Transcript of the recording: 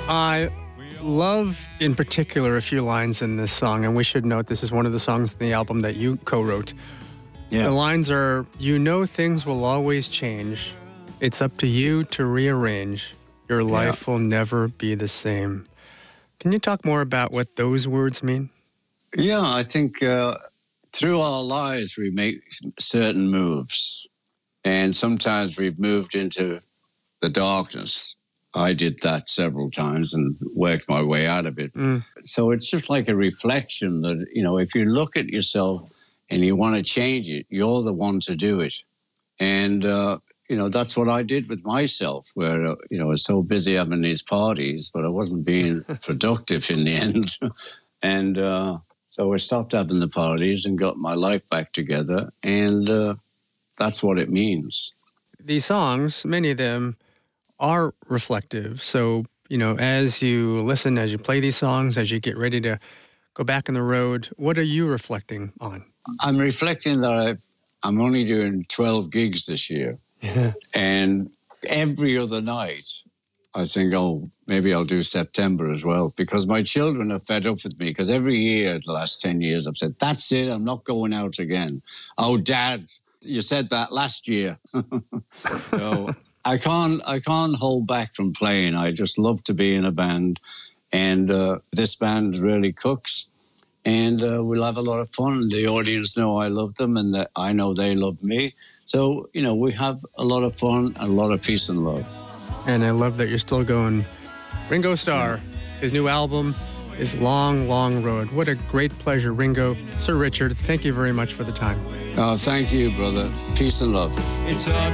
I love, in particular, a few lines in this song, and we should note this is one of the songs in the album that you co-wrote. Yeah. The lines are, "You know things will always change. It's up to you to rearrange. Your life will never be the same." Can you talk more about what those words mean? Yeah, I think through our lives we make certain moves. And sometimes we've moved into the darkness. I did that several times and worked my way out of it. So it's just like a reflection that, if you look at yourself and you want to change it, you're the one to do it. And, that's what I did with myself, where, I was so busy having these parties, but I wasn't being productive in the end. And so I stopped having the parties and got my life back together. And that's what it means. These songs, many of them, are reflective. So, as you listen, as you play these songs, as you get ready to go back on the road, what are you reflecting on? I'm reflecting that I'm only doing 12 gigs this year. And every other night, I think, maybe I'll do September as well, because my children are fed up with me, because every year, the last 10 years, I've said, that's it, I'm not going out again. Oh, Dad, you said that last year. So I can't hold back from playing. I just love to be in a band. And this band really cooks. And we'll have a lot of fun. The audience know I love them and that I know they love me. So, we have a lot of fun and a lot of peace and love. And I love that you're still going. Ringo Starr, his new album is Long, Long Road. What a great pleasure, Ringo. Sir Richard, thank you very much for the time. Oh, thank you, brother. Peace and love.